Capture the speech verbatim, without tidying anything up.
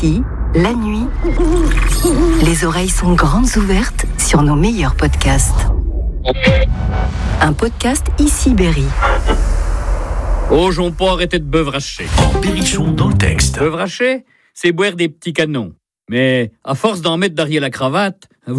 Ici, la nuit, les oreilles sont grandes ouvertes sur nos meilleurs podcasts. Un podcast Ici Berry. Oh, j'en pas arrêter de beuvracher. En Berrichon dans le texte. Beuvracher, c'est boire des petits canons. Mais à force d'en mettre derrière la cravate,